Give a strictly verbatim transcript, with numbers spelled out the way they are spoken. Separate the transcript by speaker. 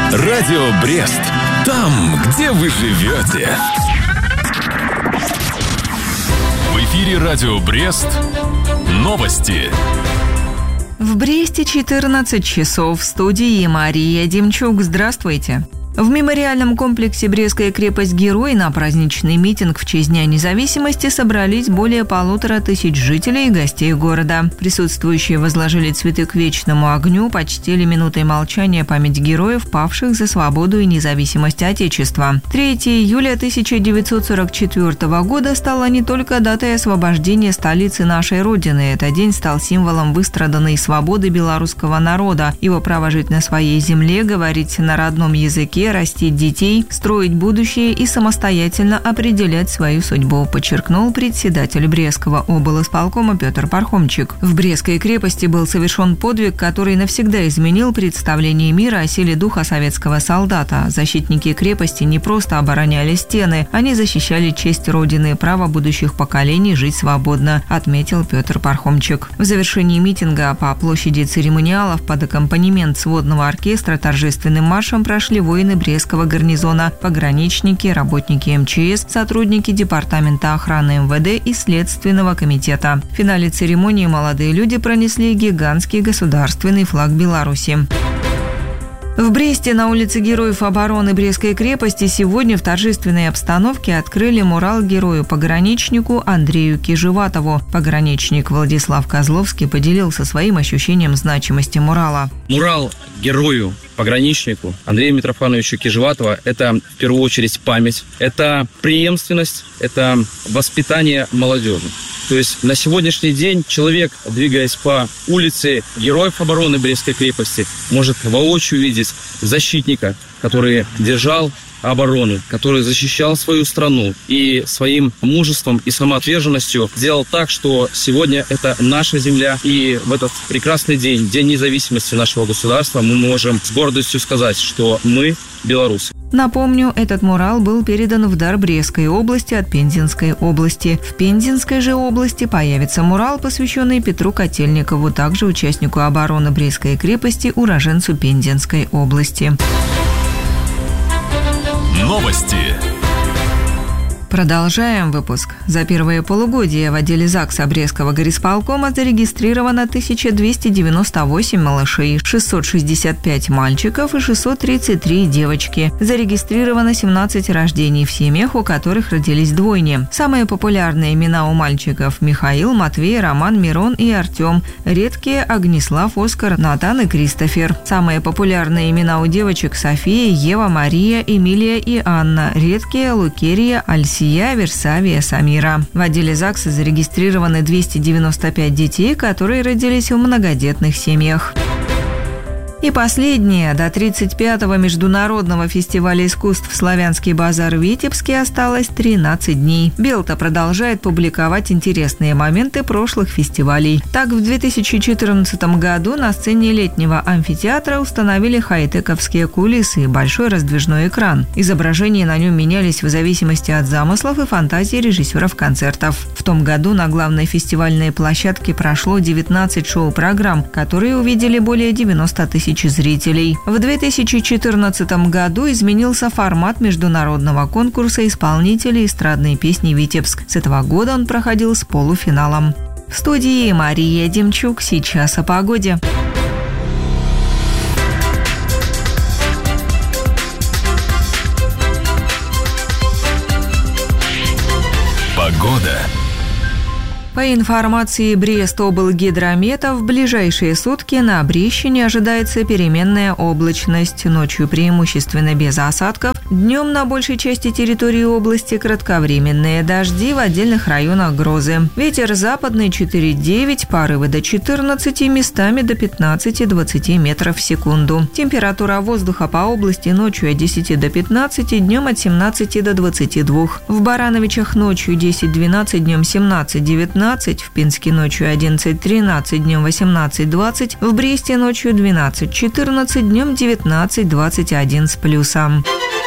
Speaker 1: Радио Брест. Там, где вы живете. В эфире Радио Брест. Новости.
Speaker 2: В Бресте четырнадцать часов. В студии Мария Демчук. Здравствуйте. В мемориальном комплексе «Брестская крепость-герой» на праздничный митинг в честь Дня независимости собрались более полутора тысяч жителей и гостей города. Присутствующие возложили цветы к вечному огню, почтили минутой молчания память героев, павших за свободу и независимость Отечества. третьего июля тысяча девятьсот сорок четвёртого года стала не только датой освобождения столицы нашей Родины. Этот день стал символом выстраданной свободы белорусского народа, его права жить на своей земле, говорить на родном языке, растить детей, строить будущее и самостоятельно определять свою судьбу, подчеркнул председатель Брестского облисполкома Петр Пархомчик. В Брестской крепости был совершен подвиг, который навсегда изменил представление мира о силе духа советского солдата. Защитники крепости не просто обороняли стены, они защищали честь Родины и право будущих поколений жить свободно, отметил Петр Пархомчик. В завершении митинга по площади церемониалов под аккомпанемент сводного оркестра торжественным маршем прошли воины Брестского гарнизона, пограничники, работники эм че эс, сотрудники Департамента охраны эм вэ дэ и Следственного комитета. В финале церемонии молодые люди пронесли гигантский государственный флаг Беларуси. В Бресте на улице Героев обороны Брестской крепости сегодня в торжественной обстановке открыли мурал герою-пограничнику Андрею Кижеватову. Пограничник Владислав Козловский поделился своим ощущением значимости мурала.
Speaker 3: Мурал герою пограничнику Андрею Митрофановичу Кижеватова – это в первую очередь память, это преемственность, это воспитание молодежи. То есть на сегодняшний день человек, двигаясь по улице Героев обороны Брестской крепости, может воочию видеть защитника, который держал оборону, который защищал свою страну и своим мужеством и самоотверженностью сделал так, что сегодня это наша земля. И в этот прекрасный день, День независимости нашего государства, мы можем с гордостью сказать, что мы белорусы.
Speaker 2: Напомню, этот мурал был передан в дар Брестской области от Пензенской области. В Пензенской же области появится мурал, посвященный Петру Котельникову, также участнику обороны Брестской крепости, уроженцу Пензенской области.
Speaker 1: Новости.
Speaker 2: Продолжаем выпуск. За первое полугодие в отделе ЗАГСа Брестского горисполкома зарегистрировано тысяча двести девяносто восемь малышей, шестьсот шестьдесят пять мальчиков и шестьсот тридцать три девочки. Зарегистрировано семнадцать рождений в семьях, у которых родились двойни. Самые популярные имена у мальчиков – Михаил, Матвей, Роман, Мирон и Артем. Редкие – Огнеслав, Оскар, Натан и Кристофер. Самые популярные имена у девочек – София, Ева, Мария, Эмилия и Анна. Редкие – Лукерия, Альсия, Версавия, Самира. В отделе ЗАГСа зарегистрированы двести девяносто пять детей, которые родились в многодетных семьях. И последнее. До тридцать пятого международного фестиваля искусств «Славянский базар» в Витебске осталось тринадцать дней. Белта продолжает публиковать интересные моменты прошлых фестивалей. Так, в две тысячи четырнадцатом году на сцене летнего амфитеатра установили хай-тековские кулисы и большой раздвижной экран. Изображения на нем менялись в зависимости от замыслов и фантазий режиссеров концертов. В том году на главной фестивальной площадке прошло девятнадцать шоу-программ, которые увидели более девяноста тысяч зрителей. В две тысячи четырнадцатом году изменился формат международного конкурса исполнителей эстрадной песни «Витебск». С этого года он проходил с полуфиналом. В студии Мария Демчук. Сейчас о погоде.
Speaker 1: Погода.
Speaker 2: По информации Брестоблгидромета, в ближайшие сутки на Брещине ожидается переменная облачность. Ночью преимущественно без осадков. Днем на большей части территории области кратковременные дожди, в отдельных районах грозы. Ветер западный четыре девять, порывы до четырнадцати, местами до пятнадцати-двадцати метров в секунду. Температура воздуха по области ночью от десяти до пятнадцати, днем от семнадцати до двадцати двух. В Барановичах ночью десять-двенадцать, днем семнадцать-девятнадцать. В Пинске ночью одиннадцать-тринадцать, днем восемнадцать-двадцать, в Бресте ночью двенадцать-четырнадцать, днем девятнадцать-двадцать один с плюсом.